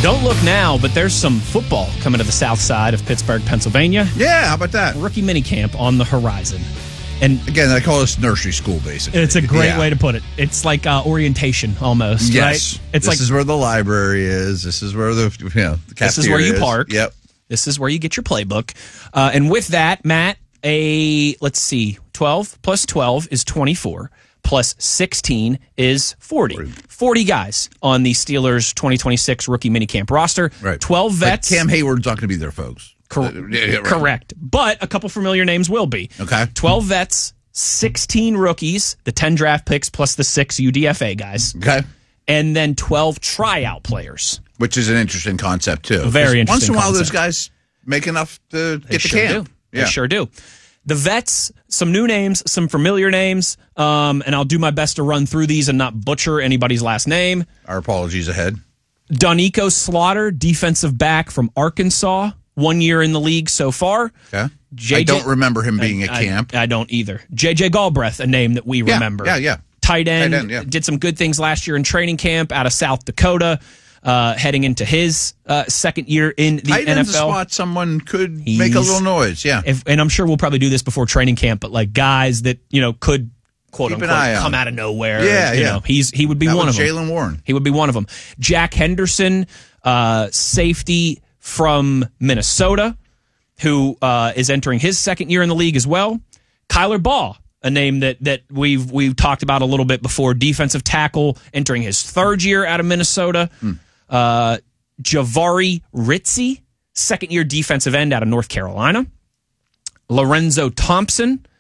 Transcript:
Don't look now, but there's some football coming to the south side of Pittsburgh, Pennsylvania. Yeah, how about that? Rookie minicamp on the horizon. And again, they call this nursery school, basically. It's a great way to put it. It's like orientation almost, yes. Right? This is where the library is. This is where the cafeteria This is where you park. Yep. This is where you get your playbook. And with that, Matt, 12 plus 12 is 24. Plus 16 is 40. 40 guys on the Steelers 2026 rookie minicamp roster. Right. 12 vets. But Cam Hayward's not going to be there, folks. Correct. But a couple familiar names will be. Okay. 12 vets, 16 rookies, the 10 draft picks plus the 6 UDFA guys. Okay. And then 12 tryout players. Which is an interesting concept, too. Very interesting once in a while, concept. those guys make enough to get to camp. They sure do. The vets, some new names, some familiar names, and I'll do my best to run through these and not butcher anybody's last name. Our apologies ahead. Donico Slaughter, defensive back from Arkansas, 1 year in the league so far. Okay. I don't remember him being at camp. I don't either. J.J. Galbraith, a name that we remember. Yeah. Tight end, did some good things last year in training camp out of South Dakota. Heading into his second year in the Tight NFL. End's a spot someone could make a little noise, yeah. And I'm sure we'll probably do this before training camp, but like guys that, could, quote unquote, come out of nowhere. Yeah. He would be one of them. Jalen Warren. He would be one of them. Jack Henderson, safety from Minnesota, who is entering his second year in the league as well. Kyler Baugh, a name that we've talked about a little bit before, defensive tackle entering his third year out of Minnesota. Javari Ritzy, second-year defensive end out of North Carolina. Lorenzo Thompson,